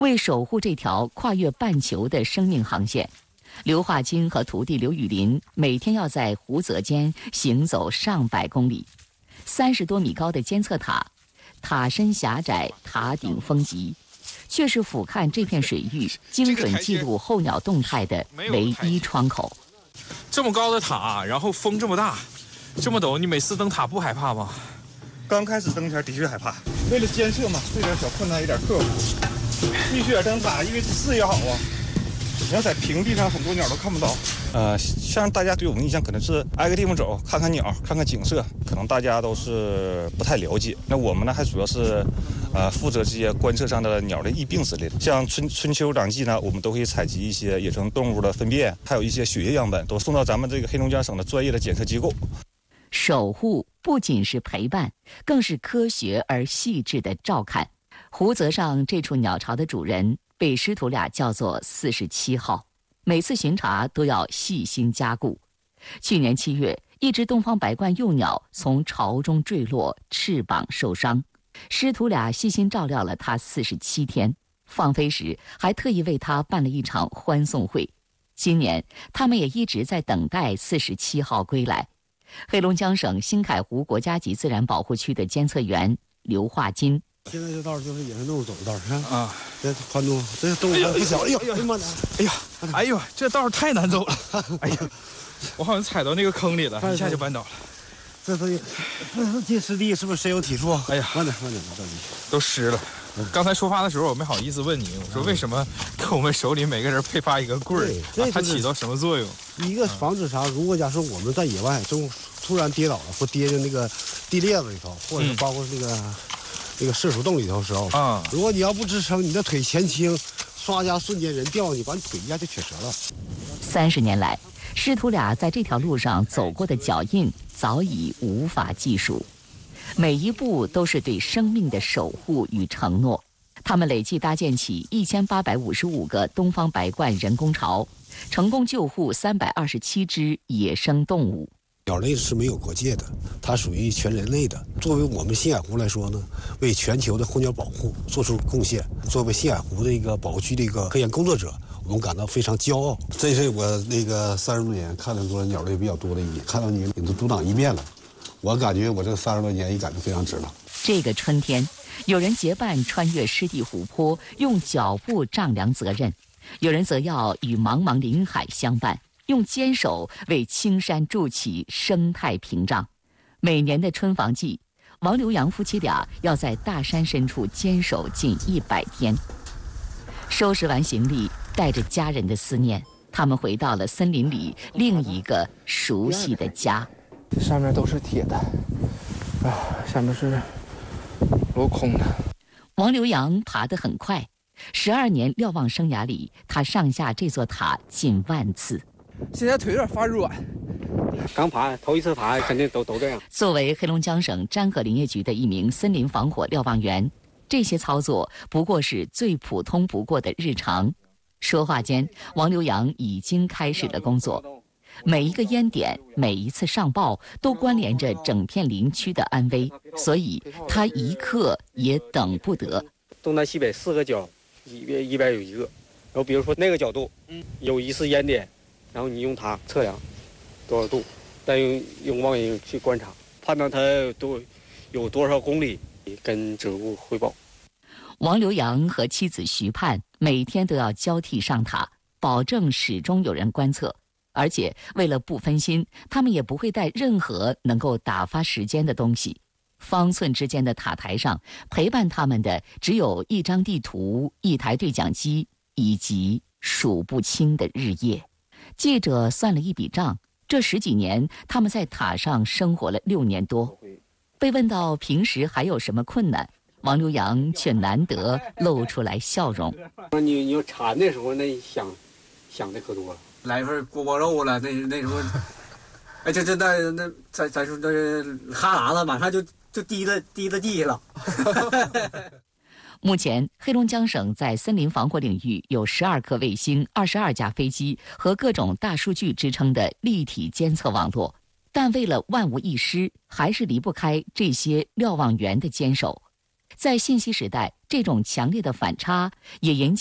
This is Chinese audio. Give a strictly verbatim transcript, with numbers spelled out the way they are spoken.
为守护这条跨越半球的生命航线，刘化金和徒弟刘雨林每天要在湖泽间行走上百公里。三十多米高的监测塔，塔身狭窄，塔顶风急，却是俯瞰这片水域、精准记录候鸟动态的唯一窗口。 这么高的塔，然后风这么大，这么陡，你每次登塔不害怕吗？ 刚开始登前的确害怕，为了监测嘛，这点小困难有点克服。必须得登塔，因为视野好啊。你要在平地上，很多鸟都看不到。呃，像大家对我们印象可能是挨个地方走，看看鸟，看看景色，可能大家都是不太了解。那我们呢，还主要是，呃，负责这些观测上的鸟的疫病之类的。像春春秋两季呢，我们都会采集一些野生动物的粪便，还有一些血液样本，都送到咱们这个黑龙江省的专业的检测机构。 守护不仅是陪伴，更是科学而细致的照看。湖泽上这处鸟巢的主人被师徒俩叫做四十七号，每次巡查都要细心加固。去年七月，一只东方白冠幼鸟从巢中坠落，翅膀受伤，师徒俩细心照料了它四十七天，放飞时还特意为它办了一场欢送会。今年他们也一直在等待四十七号归来。黑龙江省新凯湖国家级自然保护区的监测员刘化金。 现在这道就是野生动物走的道，看啊， 这宽度，这动物还不小。哎呦，哎呦妈的！ 哎呀，哎呦，这道太难走了！哎呀，我好像踩到那个坑里了，一下就绊倒了。 这都，这这湿地是不是深有体触？ 哎呀， 慢点，慢点，着急， 都湿了。刚才出发的时候，我没好意思问你，我说为什么给我们手里每个人配发一个棍儿？啊，它起到什么作用？ 一个防止啥？如果假设我们在野外中突然跌倒了，或跌进那个地裂子里头，或者是包括那个。嗯这个射鼠洞里头的时候啊，如果你要不支撑，你的腿前倾，唰家瞬间人掉，你把你腿一下就瘸折了。 三十年来，师徒俩在这条路上走过的脚印早已无法计数，每一步都是对生命的守护与承诺。他们累计搭建起一千八百五十五个东方白冠人工巢，成功救护三百二十七只野生动物。 鸟类是没有国界的，它属于全人类的。作为我们新海湖来说呢，为全球的候鸟保护做出贡献，作为新海湖的一个保护区的一个科研工作者，我们感到非常骄傲。这是我那个三十多年看的多鸟类比较多的一年，看到你你都独当一面了，我感觉我这三十多年也感觉非常值了。 这个春天，有人结伴穿越湿地湖泊，用脚步丈量责任；有人则要与茫茫林海相伴，用坚守为青山筑起生态屏障。每年的春防季，王刘洋夫妻俩要在大山深处坚守近一百天。收拾完行李，带着家人的思念，他们回到了森林里另一个熟悉的家。 上面都是铁的，啊，下面是镂空的。 王刘洋爬得很快，十二年瞭望生涯里，他上下这座塔近万次。 现在腿有点发软， 刚爬头一次爬肯定都都这样。 作为黑龙江省沾河林业局的一名森林防火瞭望员，这些操作不过是最普通不过的日常。说话间，王刘洋已经开始了工作。每一个烟点，每一次上报，都关联着整片林区的安危，所以他一刻也等不得。 东南西北四个角，一边一边有一个，然后比如说那个角度，嗯，有一次烟点，然后你用它测量多少度，再用用望远镜去观察，判断它有多有多少公里，跟指挥部汇报。 王刘洋和妻子徐盼每天都要交替上塔，保证始终有人观测。而且为了不分心，他们也不会带任何能够打发时间的东西。方寸之间的塔台上，陪伴他们的只有一张地图、一台对讲机以及数不清的日夜。记者算了一笔账，这十几年他们在塔上生活了六年多。被问到平时还有什么困难，王刘洋却难得露出来笑容。 你你要铲的时候，那想想的可多了。 来份锅包肉了，那那时候，哎，这这那那咱咱说这哈喇子马上就就滴了滴了地下了。 目前，黑龙江省在森林防火领域有十二颗卫星、二十二架飞机和各种大数据支撑的立体监测网络，但为了万无一失，还是离不开这些瞭望员的坚守。 在信息时代，这种强烈的反差也引起